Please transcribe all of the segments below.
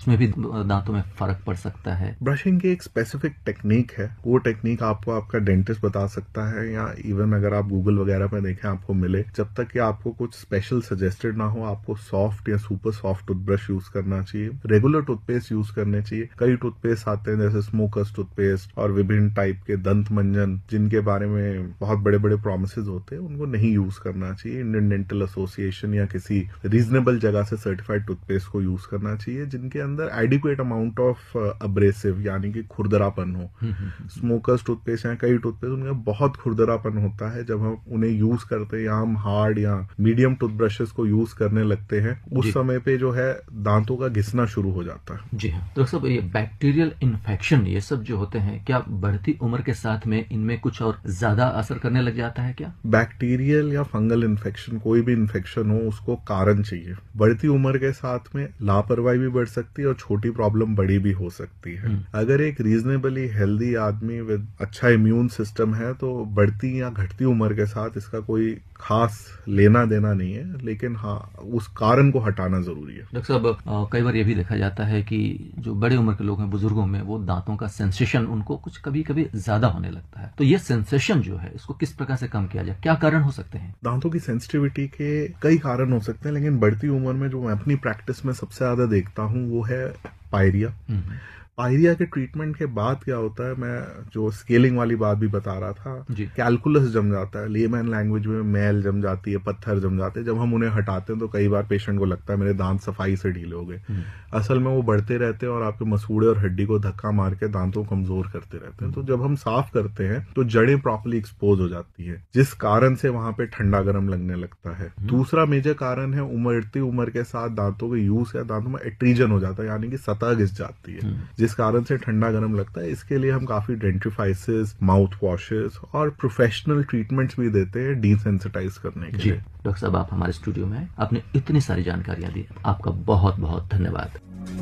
उसमें भी दांतों में फर्क पड़ सकता है? ब्रशिंग की एक स्पेसिफिक टेक्निक है, वो टेक्निक आपको आपका डेंटिस्ट बता सकता है, या इवन अगर आप गूगल वगैरह पे देखें आपको मिले। जब तक कि आपको कुछ स्पेशल सजेस्टेड ना हो, आपको सॉफ्ट या सुपर सॉफ्ट टूथब्रश यूज करना चाहिए, रेगुलर टूथपेस्ट यूज करने चाहिए। कई टूथपेस्ट आते हैं जैसे स्मोकर्स टूथपेस्ट और विभिन्न टाइप के दंत मंजन, जिनके बारे में बहुत बड़े बड़े प्रोमिसेस होते हैं, उनको नहीं यूज करना चाहिए। इंडियन डेंटल एसोसिएशन या किसी रीजनेबल जगह से सर्टिफाइड टूथपेस्ट को यूज करना चाहिए, जिनके अंदर एडिक्वेट अमाउंट ऑफ अब्रेसिव यानी कि खुरदरापन हो। स्मोकर्स टूथपेस्ट या कई टूथपेस्ट उनमें बहुत खुरदरापन होता है। जब हम उन्हें यूज करते हैं या हम हार्ड या मीडियम टूथब्रशेस को यूज करने लगते हैं, उस समय पे जो है दांतों का घिसना शुरू हो जाता है। जी हाँ। तो सब ये बैक्टीरियल इन्फेक्शन ये सब जो होते हैं, क्या बढ़ती उम्र के साथ में इनमें कुछ और ज्यादा असर करने लग जाता है क्या? बैक्टीरियल या फंगल इन्फेक्शन, कोई भी इन्फेक्शन हो, उसको कारण चाहिए। बढ़ती उम्र के साथ में लापरवाही भी बढ़ सकती है और छोटी प्रॉब्लम बड़ी भी हो सकती है। अगर एक रीजनेबली हेल्दी आदमी विद अच्छा इम्यून सिस्टम है, तो बढ़ती या घटती उम्र के साथ इसका कोई खास लेना देना नहीं है, लेकिन हाँ, उस कारण को हटाना जरूरी है। डॉक्टर साहब, कई बार ये भी देखा जाता है कि जो बड़े उम्र के लोग हैं, बुजुर्गों में, वो दांतों का सेंसेशन उनको कुछ कभी कभी ज्यादा होने लगता है। तो ये सेंसेशन जो है, इसको किस प्रकार से कम किया जाए? क्या कारण हो सकते हैं? दांतों की सेंसिटिविटी के कई कारण हो सकते हैं, लेकिन बढ़ती उम्र में जो मैं अपनी प्रैक्टिस में सबसे ज्यादा देखता हूँ वो है पायरिया। पायरिया के ट्रीटमेंट के बाद क्या होता है, मैं जो स्केलिंग वाली बात भी बता रहा था, कैलकुलस जम जाता है, लेमैन लैंग्वेज में मैल जम जाती है, पत्थर जम जाते हैं। जब हम उन्हें हटाते हैं तो कई बार पेशेंट को लगता है मेरे दांत सफाई से ढीले हो गए। असल में वो बढ़ते रहते हैं और आपके मसूड़े और हड्डी को धक्का मार के दांतों को कमजोर करते रहते हैं। तो जब हम साफ करते हैं तो जड़ें प्रॉपर्ली एक्सपोज हो जाती है, जिस कारण से वहां पे ठंडा गर्म लगने लगता है। दूसरा मेजर कारण है उमड़ती उम्र के साथ दांतों के यूज या दांतों में एट्रीजन हो जाता है, यानी कि सतह घिस जाती है, जिस कारण से ठंडा गर्म लगता है। इसके लिए हम काफी डेंटिफाइसेस, माउथ वॉशेस और प्रोफेशनल ट्रीटमेंट्स भी देते हैं डिसेंसिटाइज करने के लिए। डॉक्टर साहब, आप हमारे स्टूडियो में आए, आपने इतनी सारी जानकारियां दी, आपका बहुत बहुत धन्यवाद।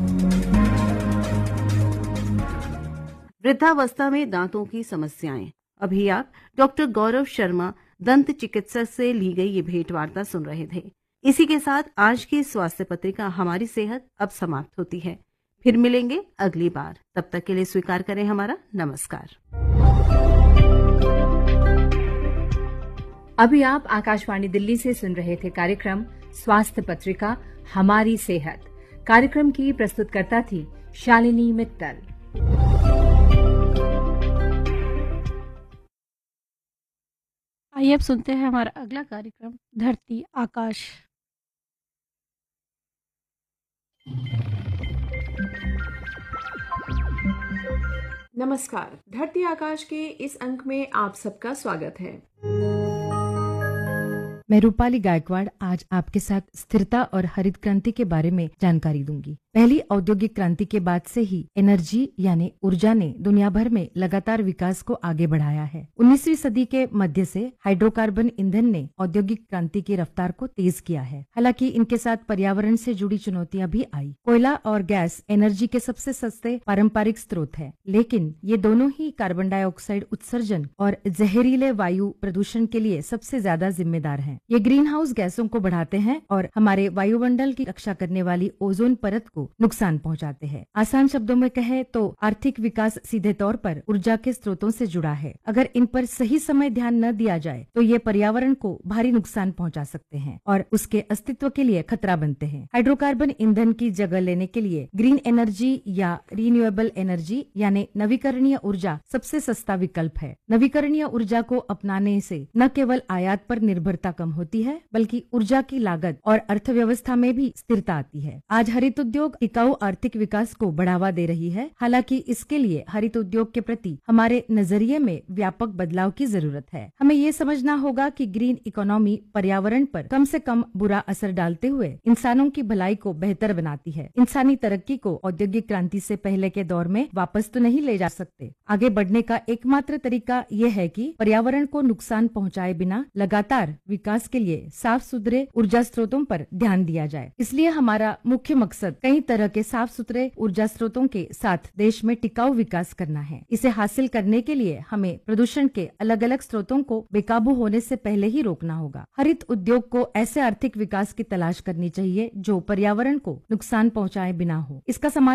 वृद्धावस्था में दांतों की समस्याएं। अभी आप डॉक्टर गौरव शर्मा, दंत चिकित्सक से ली गई ये भेंट वार्ता सुन रहे थे। इसी के साथ आज की स्वास्थ्य पत्रिका हमारी सेहत अब समाप्त होती है। फिर मिलेंगे अगली बार, तब तक के लिए स्वीकार करें हमारा नमस्कार। अभी आप आकाशवाणी दिल्ली से सुन रहे थे कार्यक्रम स्वास्थ्य पत्रिका हमारी सेहत। कार्यक्रम की प्रस्तुतकर्ता थी शालिनी मित्तल। आइए अब सुनते हैं हमारा अगला कार्यक्रम धरती आकाश। नमस्कार, धरती आकाश के इस अंक में आप सबका स्वागत है। मैं रूपाली गायकवाड़ आज आपके साथ स्थिरता और हरित क्रांति के बारे में जानकारी दूंगी। पहली औद्योगिक क्रांति के बाद से ही एनर्जी यानी ऊर्जा ने दुनिया भर में लगातार विकास को आगे बढ़ाया है। 19वीं सदी के मध्य से हाइड्रोकार्बन ईंधन ने औद्योगिक क्रांति की रफ्तार को तेज किया है। हालांकि इनके साथ पर्यावरण से जुड़ी चुनौतियां भी आई। कोयला और गैस एनर्जी के सबसे सस्ते पारंपरिक स्रोत है, लेकिन ये दोनों ही कार्बन डाइऑक्साइड उत्सर्जन और जहरीले वायु प्रदूषण के लिए सबसे ज्यादा जिम्मेदार हैं। ये ग्रीन हाउस गैसों को बढ़ाते हैं और हमारे वायुमंडल की रक्षा करने वाली ओजोन परत को नुकसान पहुंचाते हैं। आसान शब्दों में कहे तो आर्थिक विकास सीधे तौर पर ऊर्जा के स्रोतों से जुड़ा है। अगर इन पर सही समय ध्यान न दिया जाए तो ये पर्यावरण को भारी नुकसान पहुंचा सकते हैं और उसके अस्तित्व के लिए खतरा बनते हैं। हाइड्रोकार्बन ईंधन की जगह लेने के लिए ग्रीन एनर्जी या रिन्यूएबल एनर्जी यानी नवीकरणीय ऊर्जा सबसे सस्ता विकल्प है। नवीकरणीय ऊर्जा को अपनाने से न केवल आयात पर निर्भरता कम होती है, बल्कि ऊर्जा की लागत और अर्थव्यवस्था में भी स्थिरता आती है। आज हरित उद्योग टिकाऊ आर्थिक विकास को बढ़ावा दे रही है। हालांकि इसके लिए हरित उद्योग के प्रति हमारे नजरिए में व्यापक बदलाव की जरूरत है। हमें ये समझना होगा कि ग्रीन इकोनॉमी पर्यावरण पर कम से कम बुरा असर डालते हुए इंसानों की भलाई को बेहतर बनाती है। इंसानी तरक्की को औद्योगिक क्रांति से पहले के दौर में वापस तो नहीं ले जा सकते। आगे बढ़ने का एकमात्र तरीका ये है कि पर्यावरण को नुकसान पहुंचाए बिना लगातार विकास के लिए साफ सुथरे ऊर्जा स्रोतों पर ध्यान दिया जाए। इसलिए हमारा मुख्य मकसद कई तरह के साफ सुथरे ऊर्जा स्रोतों के साथ देश में टिकाऊ विकास करना है। इसे हासिल करने के लिए हमें प्रदूषण के अलग अलग स्रोतों को बेकाबू होने से पहले ही रोकना होगा। हरित उद्योग को ऐसे आर्थिक विकास की तलाश करनी चाहिए जो पर्यावरण को नुकसान पहुंचाए बिना हो। इसका